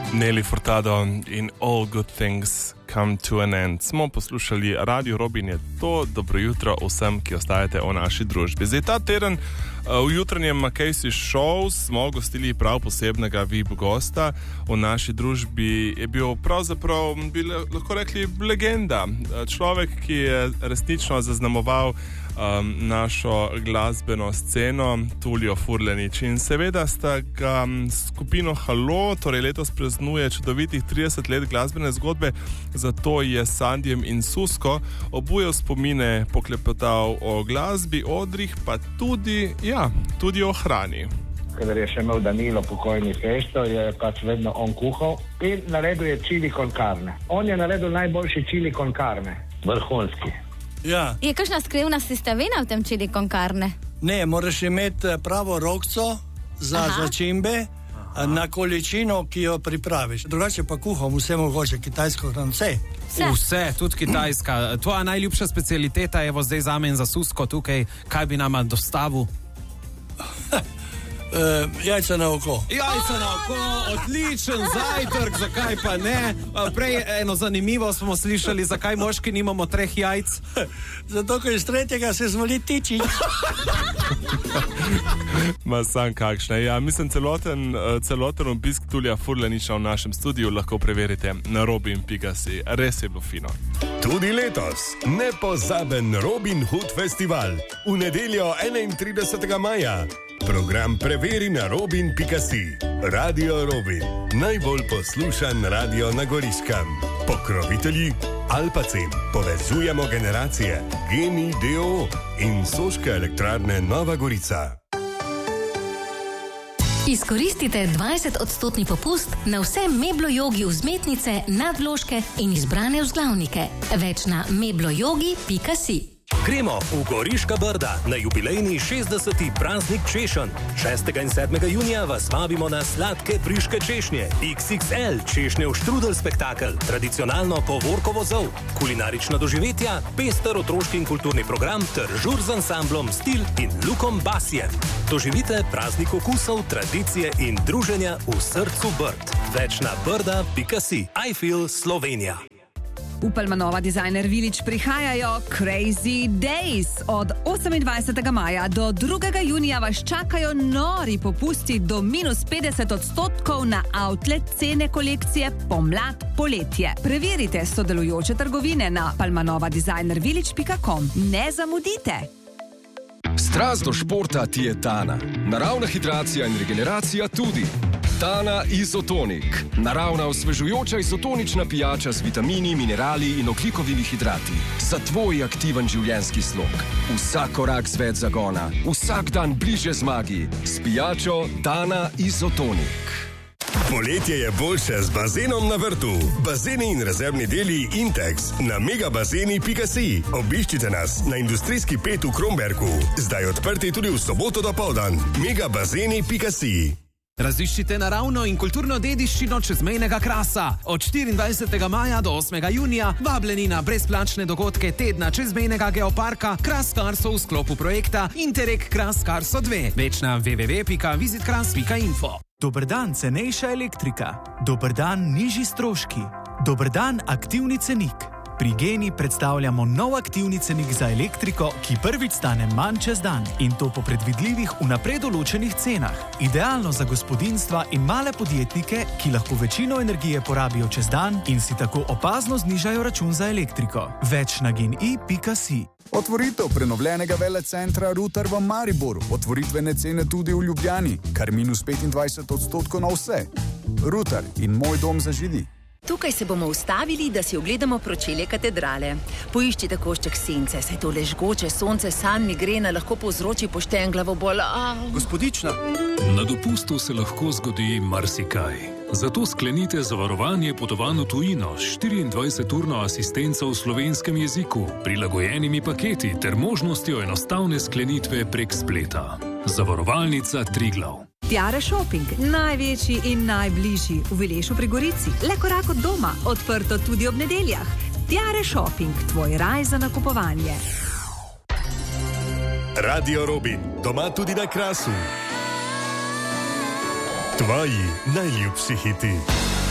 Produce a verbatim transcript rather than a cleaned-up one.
Nelly Furtado in All Good Things Come to an End. Smo poslušali Radio Robin je to. Dobro jutro vsem, ki ostajate v naši družbi. Zdaj ta teden v jutranjem Mackenzie Show smo gostili prav posebnega V I P gosta. V naši družbi je bil pravzaprav, bi lahko rekli, legenda. Človek, ki je resnično zaznamoval um, našo glasbeno sceno, Tulio Furlanič. In seveda sta ga skupino Halo, torej letos praznuje čudovitih trideset let glasbene zgodbe, zato je s Sandijem in Susko obujal spomine, poklepetal o glasbi, odrih, pa tudi, ja, tudi o hrani. Kadar je še imel Danilo pokojni festo, je pač vedno on kuhal in naredil je chili con carne. On je naredil najboljši chili con carne, vrhunski. Ja. Je kakšna skrivna sestavina v tem chili con carne? Ne, moraš imeti pravo rokco za Aha. začimbe, na količino, ki jo pripraviš. Drugače pa kuham vse mogoče, kitajsko hrano, vse. Vse. Vse, tudi kitajska. Tvoja najljubša specialiteta je zdaj zame in za Susko tukaj. Kaj bi nama dostavil? Uh, jajca na oko. Jajca na oko, odličen zajtrk, zakaj pa ne? Prej eno zanimivo smo slišali, zakaj moški nimamo treh jajc. Zato, ker iz tretjega se zvoli tiči. Ma sam kakšne. Ja, mislim, celoten, celoten obisk Tulija Furlaniča v našem studiu lahko preverite na robin pika si. Res je bilo fino. Tudi letos nepozaben Robin Hood Festival v nedeljo enaintridesetega maja. Program preveri na robin pika si. Radio Robin, najbolj poslušan radio na Goriškem. Pokrovitelji Alpacem, povezujemo generacije, Geni D O O in Soške elektrarne Nova Gorica. Izkoristite dvajset odstotni popust na vse Meblo-jogi vzmetnice, nadvložke in izbrane vzglavnike. Več na meblojogi pika si. Gremo v Goriška Brda na jubilejni šestdeseti praznik češenj. šestega in sedmega junija vas vabimo na sladke briške češnje, iks iks el češnjev štrudel spektakel, tradicionalno povorkovo zov, kulinarična doživetja, pester otroški in kulturni program ter žur z ansamblom Stil in Lukom Basjem. Doživite praznik okusov, tradicije in druženja v srcu Brd. Več na brda pika si. I feel Slovenija. V Palmanova Designer Village prihajajo Crazy Days. Od osemindvajsetega maja do drugega junija vas čakajo nori popusti do minus petdeset odstotkov na outlet cene kolekcije Pomlad poletje. Preverite sodelujoče trgovine na palmanova designer village pika com. Ne zamudite! Strast do športa ti je Tana. Naravna hidracija in regeneracija tudi. Tana Izotonik. Naravna osvežujoča izotonična pijača z vitamini, minerali in ogljikovimi hidrati. Za tvoj aktiven življenjski slog. Vsak korak z več zagona. Vsak dan bliže zmagi. S pijačo Tana Izotonik. Poletje je boljše z bazenom na vrtu. Bazeni in rezervni deli Intex na megabazeni pika si. Obiščite nas na industrijski pet v Kromberku. Zdaj odprti tudi v soboto dopoldan. megabazeni pika si. Raziščite naravno in kulturno dediščino čezmejnega Krasa. Od štiriindvajsetega maja do osmega junija vabljeni na brezplačne dogodke tedna čezmejnega geoparka Kras Karso v sklopu projekta Interreg Kras Karso dve. Več na w w w pika vizitkras pika info. Dober dan, cenejša elektrika. Dober dan, nižji stroški. Dober dan, aktivni cenik. Pri Geni predstavljamo nov aktivni cenik za elektriko, ki prvič stane manj čez dan in to po predvidljivih vnaprej določenih cenah. Idealno za gospodinjstva in male podjetnike, ki lahko večino energije porabijo čez dan in si tako opazno znižajo račun za elektriko. Več na geni pika si. Otvoritev prenovljenega velecentra Ruter v Mariboru. Otvoritvene cene tudi v Ljubljani, kar minus petindvajset odstotkov na vse. Ruter in moj dom za židi. Tukaj se bomo ustavili, da si ogledamo pročelje katedrale. Poiščite košček sence, saj tole žgoče sonce san migrena lahko povzroči pošten glavobol. Gospodična. Na dopustu se lahko zgodi marsikaj. Zato sklenite zavarovanje potovanj v tujino s štiriindvajseturno asistenco v slovenskem jeziku, prilagojenimi paketi ter možnostjo enostavne sklenitve prek spleta. Zavarovalnica Triglav. Tiare Shopping, največji in najbližji v Vilešu pri Gorici. Le korak od doma, odprto tudi ob nedeljah. Tiare Shopping, tvoj raj za nakupovanje. Radio Robin, doma tudi na Krasu. Tvoji najljubši hiti.